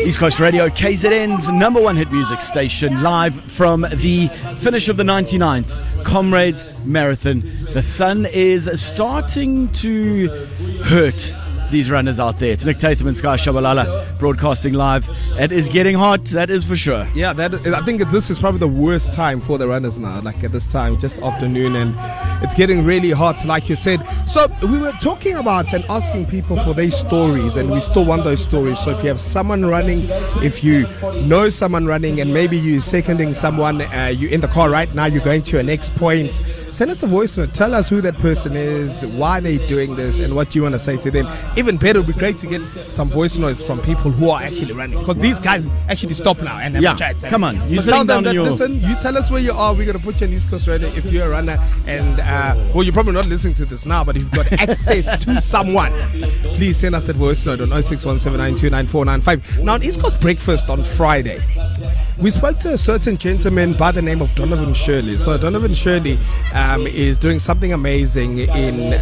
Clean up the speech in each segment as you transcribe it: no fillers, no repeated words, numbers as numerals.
East Coast Radio, KZN's number one hit music station, live from the finish of the 99th Comrades Marathon. The sun is starting to hurt these runners out there. It's Nick Tatham and Sky Shabalala broadcasting live. It is getting hot, that is for sure. Yeah, I think this is probably the worst time for the runners now, like at this time, just afternoon, and it's getting really hot, like you said. So we were talking about and asking people for their stories, and we still want those stories. So if you have someone running, if you know someone running, and maybe you're seconding someone, you're in the car right now, you're going to your next point, send us a voice note. Tell us who that person is, why they're doing this, and what you want to say to them. Even better, it would be great to get some voice notes from people who are actually running, because these guys actually stop now and have a chat. Come on, you tell them that, your... listen, you tell us where you are, we're going to put you on East Coast Radio if you're a runner, and well, you're probably not listening to this now, but if you've got access to someone, please send us that voice note on 0617929495. Now on East Coast Breakfast on Friday, we spoke to a certain gentleman by the name of Donovan Shirley. So Donovan Shirley is doing something amazing in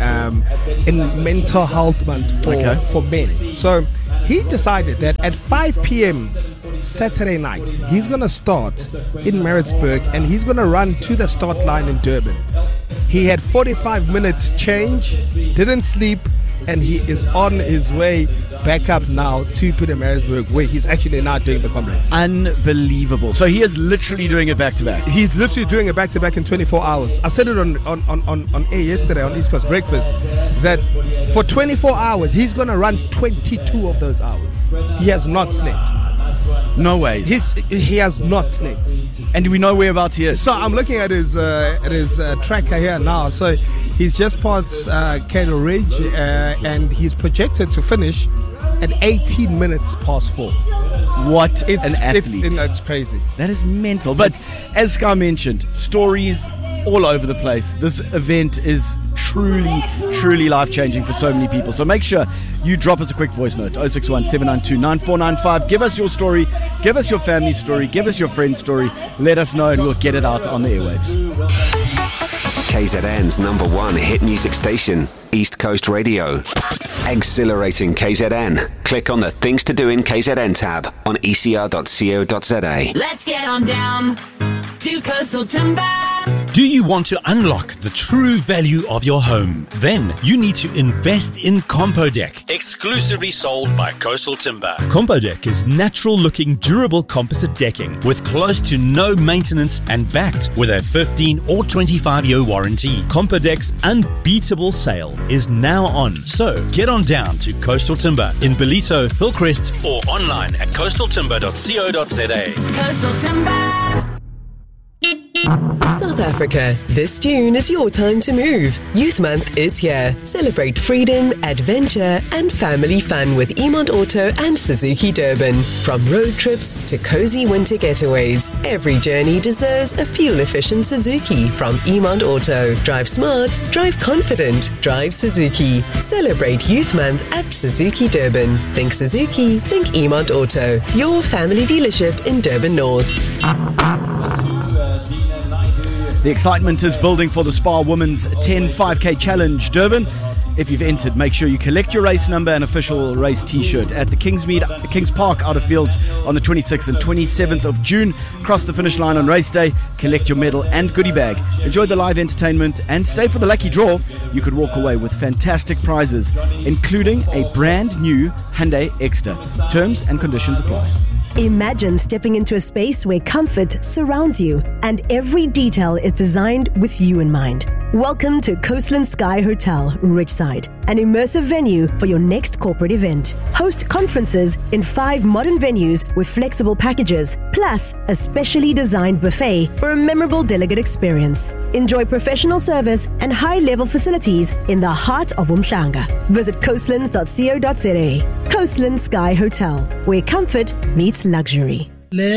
mental health month for men. So he decided that at 5 p.m. Saturday night, he's going to start in Maritzburg, and he's going to run to the start line in Durban. He had 45 minutes change, didn't sleep, and he is on his way back up now to Pietermaritzburg, where he's actually now doing the Comrades. Unbelievable. So he is literally doing it back to back. He's literally doing it back to back in 24 hours. I said it on air yesterday on East Coast Breakfast that for 24 hours he's going to run 22 of those hours. He has not slept. No ways. He has not slept. And do we know whereabouts he is? So I'm looking at his tracker here now. So he's just past Cattle Ridge, and he's projected to finish at 18 minutes past 4. What an athlete. It's crazy. That is mental. But as Sky mentioned, stories all over the place. This event is truly life-changing for so many people. So make sure you drop us a quick voice note, 061 792 9495. Give us your story, give us your family story, give us your friend's story. Let us know and we'll get it out on the airwaves. KZN's number one hit music station, East Coast Radio. Exhilarating KZN. Click on the Things to Do in KZN tab on ecr.co.za. Let's get on down to Coastal Timber. Do you want to unlock the true value of your home? Then you need to invest in Compodeck, exclusively sold by Coastal Timber. Compodeck is natural-looking, durable composite decking with close to no maintenance and backed with a 15 or 25-year warranty. Compodeck's unbeatable sale is now on. So get on down to Coastal Timber in Bellito, Hillcrest, or online at coastaltimber.co.za. Coastal Timber. South Africa, this June is your time to move. Youth Month is here. Celebrate freedom, adventure, and family fun with Emond Auto and Suzuki Durban. From road trips to cozy winter getaways, every journey deserves a fuel-efficient Suzuki from Emond Auto. Drive smart, drive confident, drive Suzuki. Celebrate Youth Month at Suzuki Durban. Think Suzuki, think Emond Auto. Your family dealership in Durban North. The excitement is building for the Spar Women's 10 5K Challenge Durban. If you've entered, make sure you collect your race number and official race t-shirt at the Kings Park Outer Fields on the 26th and 27th of June. Cross the finish line on race day, collect your medal and goodie bag. Enjoy the live entertainment and stay for the lucky draw. You could walk away with fantastic prizes, including a brand new Hyundai Exter. Terms and conditions apply. Imagine stepping into a space where comfort surrounds you and every detail is designed with you in mind. Welcome to Coastland Sky Hotel, Richside, an immersive venue for your next corporate event. Host conferences in 5 modern venues with flexible packages, plus a specially designed buffet for a memorable delegate experience. Enjoy professional service and high-level facilities in the heart of Umhlanga. Visit coastlands.co.za. Coastland Sky Hotel, where comfort meets luxury.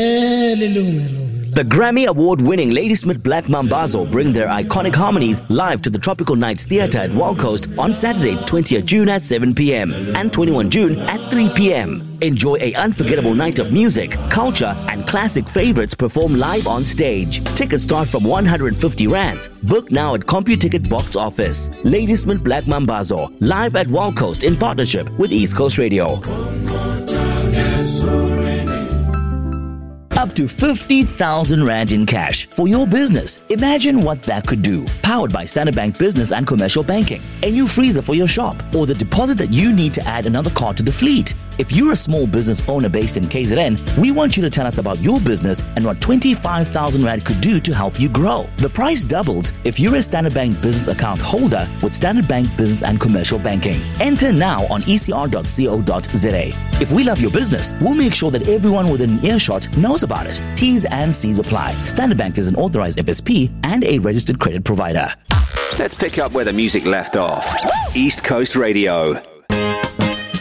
The Grammy Award-winning Ladysmith Black Mambazo bring their iconic harmonies live to the Tropical Nights Theatre at Wild Coast on Saturday, 20th June at 7 p.m. and 21 June at 3 p.m. Enjoy an unforgettable night of music, culture, and classic favorites performed live on stage. Tickets start from 150 rands. Book now at CompuTicket box office. Ladysmith Black Mambazo, live at Wild Coast in partnership with East Coast Radio. up to 50,000 Rand in cash for your business. Imagine what that could do. Powered by Standard Bank Business and Commercial Banking. A new freezer for your shop, or the deposit that you need to add another car to the fleet. If you're a small business owner based in KZN, we want you to tell us about your business and what 25,000 Rand could do to help you grow. The price doubles if you're a Standard Bank Business account holder with Standard Bank Business and Commercial Banking. Enter now on ecr.co.za. If we love your business, we'll make sure that everyone within an earshot knows about it. T's and C's apply. Standard Bank is an authorized FSP and a registered credit provider. Let's pick up where the music left off. East Coast Radio.